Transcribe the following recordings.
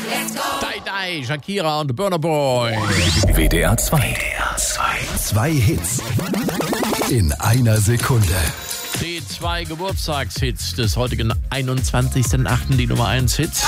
Die, Shakira und Burna Boy. WDR 2. Zwei Hits in einer Sekunde. Die 2 Geburtstagshits des heutigen 21.08., die Nummer 1 Hits.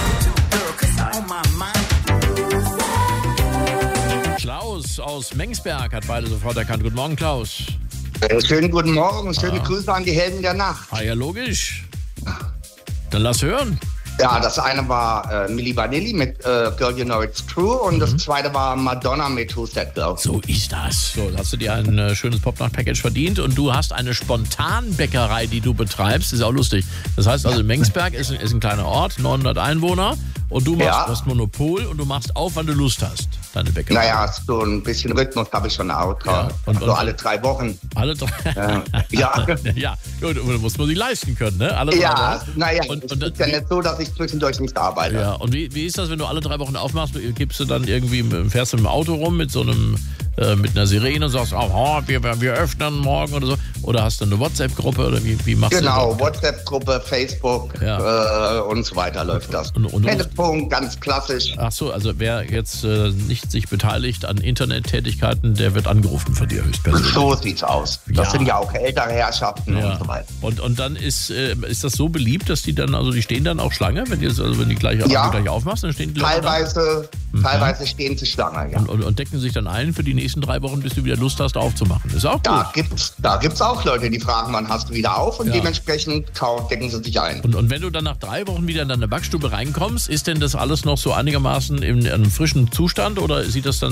Klaus aus Mengsberg hat beide sofort erkannt. Guten Morgen, Klaus. Schönen guten Morgen, schöne Grüße an die Helden der Nacht. Ah ja, logisch. Dann lass hören. Ja, das eine war Milli Vanilli mit Girl You Know It's True und das zweite war Madonna mit Who's That Girl. So ist das. So, hast du dir ein schönes Pop-Nacht-Package verdient und du hast eine Spontanbäckerei, die du betreibst. Ist auch lustig. Das heißt also, Mengsberg ist ein kleiner Ort, 900 Einwohner und du hast Monopol und du machst auf, wann du Lust hast, deine Bäckerei. Naja, so ein bisschen Rhythmus habe ich schon auch. Ja, und alle 3 Wochen. Alle 3 Ja. Ja, gut, aber das muss man sich leisten können, ne? Alle 3 Wochen. Naja, und es ist ja nicht so, dass ich zwischendurch nicht arbeite. Ja, und wie ist das, wenn du alle 3 Wochen aufmachst? Gibst du dann irgendwie, fährst du mit dem Auto rum mit so einem, mit einer Sirene und sagst, wir öffnen morgen oder so? Oder hast du eine WhatsApp-Gruppe oder wie machst du das? Genau, WhatsApp-Gruppe, Facebook und so weiter läuft das. Und Telefon, ganz klassisch. Ach so, also wer jetzt nicht sich beteiligt an Internettätigkeiten, der wird angerufen von dir höchstpersönlich. So sieht's aus. Das sind ja auch ältere Herrschaften und so weiter. Und dann ist das so beliebt, dass die dann, also die stehen dann auch Schlange, wenn die gleich aufmachst, dann stehen die Leute Teilweise stehen sie Schlange, ja. Und decken sich dann ein für die nächsten 3 Wochen, bis du wieder Lust hast aufzumachen. Ist auch gut. Da gibt's auch Leute, die fragen, wann hast du wieder auf und dementsprechend decken sie sich ein. Und wenn du dann nach 3 Wochen wieder in deine Backstube reinkommst, ist denn das alles noch so einigermaßen in einem frischen Zustand oder sieht das dann